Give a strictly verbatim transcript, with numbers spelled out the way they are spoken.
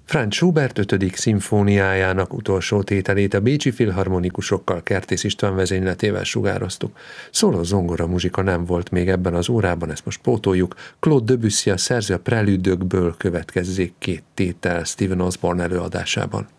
Franz Schubert ötödik szimfóniájának utolsó tételét a bécsi filharmonikusokkal, Kertész István vezényletével sugároztuk. Szóló zongora muzsika nem volt még ebben az órában, ezt most pótoljuk. Claude Debussy a szerző a prelüdökből következzék két tétel Stephen Osborne előadásában.